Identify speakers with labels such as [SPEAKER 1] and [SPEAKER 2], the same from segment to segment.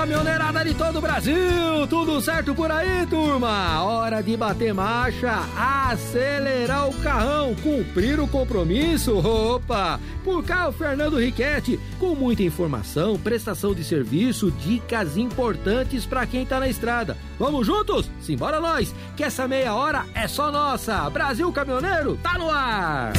[SPEAKER 1] caminhoneirada de todo o Brasil, tudo certo por aí, turma? Hora de bater marcha, acelerar o carrão, cumprir o compromisso. Opa! Por cá o Fernando Riquetti, com muita informação, prestação de serviço, dicas importantes pra quem tá na estrada. Vamos juntos? Simbora nós, que essa meia hora é só nossa. Brasil Caminhoneiro tá no ar!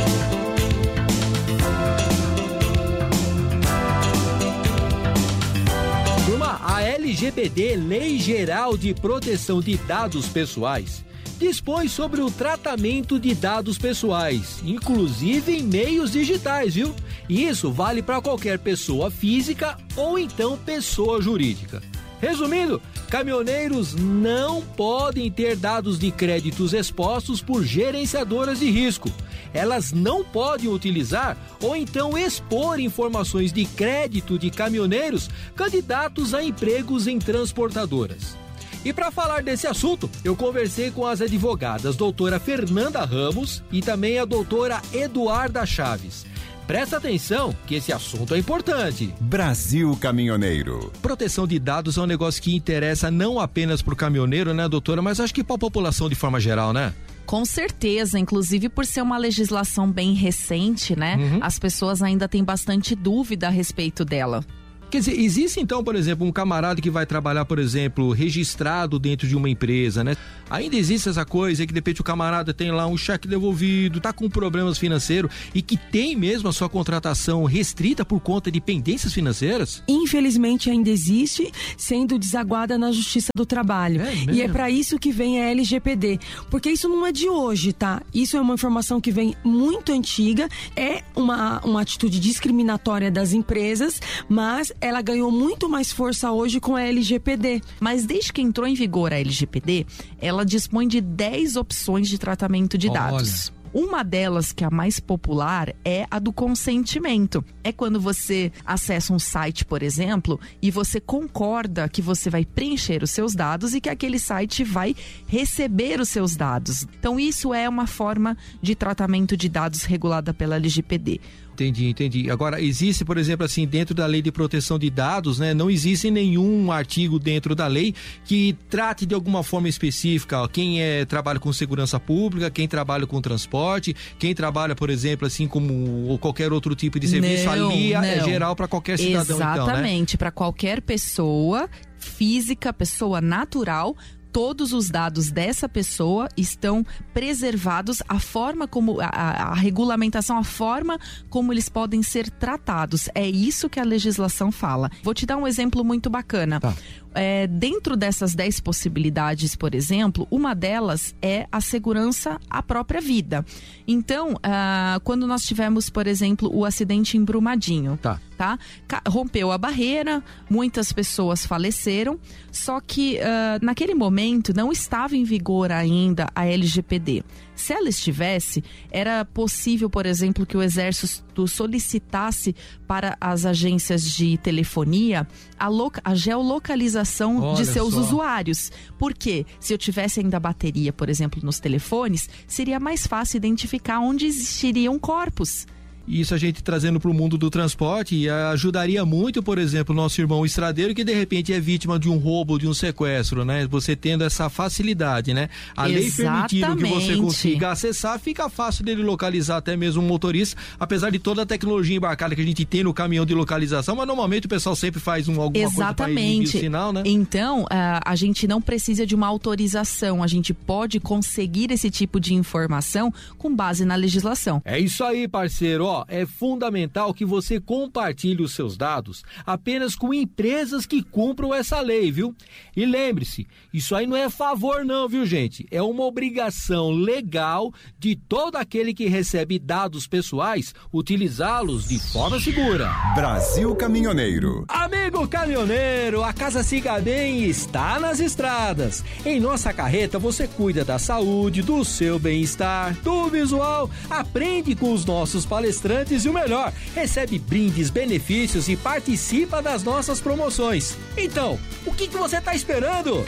[SPEAKER 1] A LGPD, Lei Geral de Proteção de Dados Pessoais, dispõe sobre o tratamento de dados pessoais, inclusive em meios digitais, viu? E isso vale para qualquer pessoa física ou então pessoa jurídica. Resumindo, caminhoneiros não podem ter dados de créditos expostos por gerenciadoras de risco. Elas não podem utilizar ou então expor informações de crédito de caminhoneiros candidatos a empregos em transportadoras. E para falar desse assunto, eu conversei com as advogadas doutora Fernanda Ramos e também a doutora Eduarda Chaves. Presta atenção que esse assunto é importante.
[SPEAKER 2] Brasil Caminhoneiro.
[SPEAKER 1] Proteção de dados é um negócio que interessa não apenas para o caminhoneiro, né, doutora, mas acho que para a população de forma geral, né?
[SPEAKER 3] Com certeza, inclusive por ser uma legislação bem recente, né? As pessoas ainda têm bastante dúvida a respeito dela.
[SPEAKER 1] Quer dizer, existe então, por exemplo, um camarada que vai trabalhar, por exemplo, registrado dentro de uma empresa, né? Ainda existe essa coisa que de repente o camarada tem lá um cheque devolvido, tá com problemas financeiros e que tem mesmo a sua contratação restrita por conta de pendências financeiras?
[SPEAKER 4] Infelizmente ainda existe, sendo desaguada na Justiça do Trabalho. E é para isso que vem a LGPD, porque isso não é de hoje, tá? Isso é uma informação que vem muito antiga, é uma atitude discriminatória das empresas, mas ela ganhou muito mais força hoje com a LGPD.
[SPEAKER 3] Mas desde que entrou em vigor a LGPD, ela dispõe de 10 opções de tratamento de dados. Uma delas, que é a mais popular, é a do consentimento. É quando você acessa um site, por exemplo, e você concorda que você vai preencher os seus dados e que aquele site vai receber os seus dados. Então, isso é uma forma de tratamento de dados regulada pela LGPD.
[SPEAKER 1] Entendi. Agora, existe, por exemplo, assim, dentro da lei de proteção de dados, né, não existe nenhum artigo dentro da lei que trate de alguma forma específica, ó, quem trabalha com segurança pública, quem trabalha com transporte, quem trabalha, por exemplo, assim, como qualquer outro tipo de serviço, ali é geral para qualquer cidadão.
[SPEAKER 3] Exatamente,
[SPEAKER 1] então, né?
[SPEAKER 3] Para qualquer pessoa física, pessoa natural. Todos os dados dessa pessoa estão preservados, a forma como, a regulamentação, a forma como eles podem ser tratados. É isso que a legislação fala. Vou te dar um exemplo muito bacana.
[SPEAKER 1] Tá.
[SPEAKER 3] Dentro dessas 10 possibilidades, por exemplo, uma delas é a segurança à própria vida. Então, quando nós tivemos, por exemplo, o acidente em Brumadinho, tá? Rompeu a barreira, muitas pessoas faleceram, só que naquele momento não estava em vigor ainda a LGPD. Se ela estivesse, era possível, por exemplo, que o Exército solicitasse para as agências de telefonia a geolocalização de seus usuários. Porque se eu tivesse ainda bateria, por exemplo, nos telefones, seria mais fácil identificar onde existiriam corpos.
[SPEAKER 1] Isso a gente trazendo para o mundo do transporte ajudaria muito, por exemplo, o nosso irmão estradeiro que de repente é vítima de um roubo, de um sequestro, né? Você tendo essa facilidade, né? A lei permitindo que você consiga acessar, fica fácil dele localizar até mesmo um motorista, apesar de toda a tecnologia embarcada que a gente tem no caminhão de localização, mas normalmente o pessoal sempre faz alguma coisa para inibir o sinal, né?
[SPEAKER 3] Então, a gente não precisa de uma autorização, a gente pode conseguir esse tipo de informação com base na legislação.
[SPEAKER 1] É isso aí, parceiro. É fundamental que você compartilhe os seus dados apenas com empresas que cumpram essa lei, viu? E lembre-se, isso aí não é favor não, viu, gente? É uma obrigação legal de todo aquele que recebe dados pessoais utilizá-los de forma segura.
[SPEAKER 2] Brasil Caminhoneiro.
[SPEAKER 1] Amigo caminhoneiro, a Casa Siga Bem está nas estradas. Em nossa carreta você cuida da saúde, do seu bem-estar, do visual, aprende com os nossos palestrantes e o melhor, recebe brindes, benefícios e participa das nossas promoções. Então, o que você está esperando?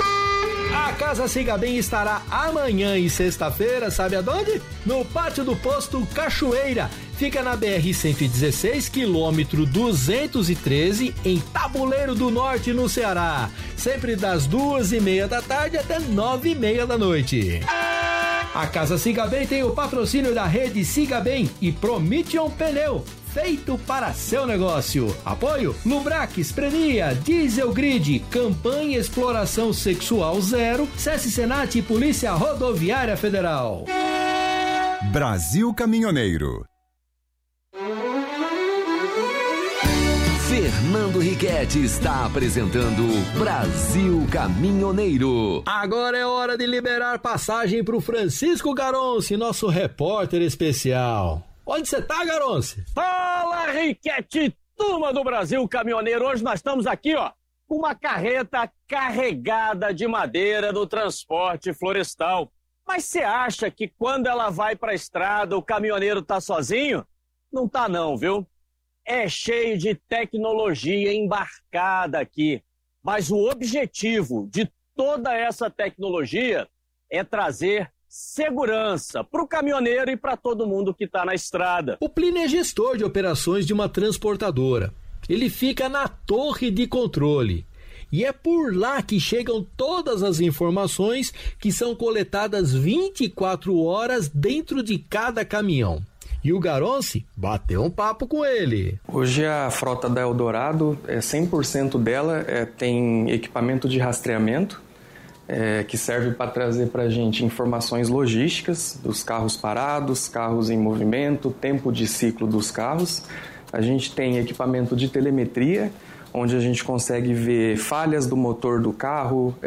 [SPEAKER 1] A Casa Siga Bem estará amanhã e sexta-feira, sabe aonde? No pátio do posto Cachoeira, Fica na BR-116, quilômetro 213, em Tabuleiro do Norte, no Ceará. Sempre das 2:30 da tarde até 9:30 da noite. A Casa Siga Bem tem o patrocínio da rede Siga Bem e Promission Pneu, feito para seu negócio. Apoio Lubrax, Prenia, Diesel Grid, Campanha Exploração Sexual Zero, SESC Senat e Polícia Rodoviária Federal.
[SPEAKER 2] Brasil Caminhoneiro.
[SPEAKER 5] Fernando Riquetti está apresentando Brasil Caminhoneiro.
[SPEAKER 1] Agora é hora de liberar passagem para o Francisco Garonce, nosso repórter especial. Onde você tá, Garonce?
[SPEAKER 6] Fala, Riquetti, turma do Brasil Caminhoneiro. Hoje nós estamos aqui, ó, com uma carreta carregada de madeira do transporte florestal. Mas você acha que quando ela vai para a estrada o caminhoneiro tá sozinho? Não tá não, viu? É cheio de tecnologia embarcada aqui. Mas o objetivo de toda essa tecnologia é trazer segurança para o caminhoneiro e para todo mundo que está na estrada.
[SPEAKER 1] O Plínio é gestor de operações de uma transportadora. Ele fica na torre de controle. E é por lá que chegam todas as informações que são coletadas 24 horas dentro de cada caminhão. E o Garonce bateu um papo com ele.
[SPEAKER 7] Hoje a frota da Eldorado, 100% dela tem equipamento de rastreamento, que serve para trazer para a gente informações logísticas dos carros parados, carros em movimento, tempo de ciclo dos carros. A gente tem equipamento de telemetria, onde a gente consegue ver falhas do motor do carro,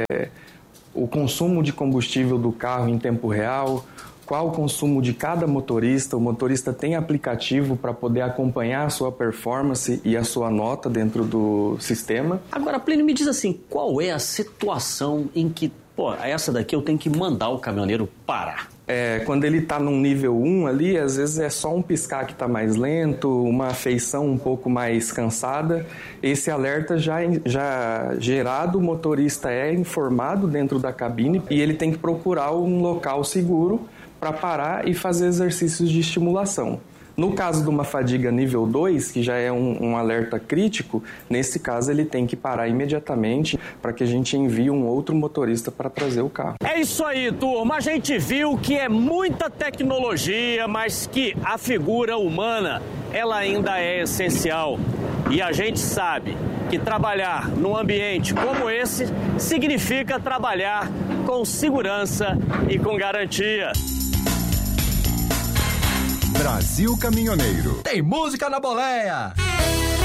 [SPEAKER 7] o consumo de combustível do carro em tempo real, qual o consumo de cada motorista. O motorista tem aplicativo para poder acompanhar a sua performance e a sua nota dentro do sistema.
[SPEAKER 8] Agora, Plínio, me diz assim, qual é a situação em que, essa daqui eu tenho que mandar o caminhoneiro parar?
[SPEAKER 7] Quando ele está num nível 1 ali, às vezes é só um piscar que está mais lento, uma feição um pouco mais cansada. Esse alerta já gerado, o motorista é informado dentro da cabine e ele tem que procurar um local seguro para parar e fazer exercícios de estimulação. No caso de uma fadiga nível 2, que já é um alerta crítico, nesse caso ele tem que parar imediatamente para que a gente envie um outro motorista para trazer o carro.
[SPEAKER 6] É isso aí, turma. A gente viu que é muita tecnologia, mas que a figura humana, ela ainda é essencial. E a gente sabe que trabalhar num ambiente como esse significa trabalhar com segurança e com garantia.
[SPEAKER 2] Brasil Caminhoneiro.
[SPEAKER 1] Tem música na boleia!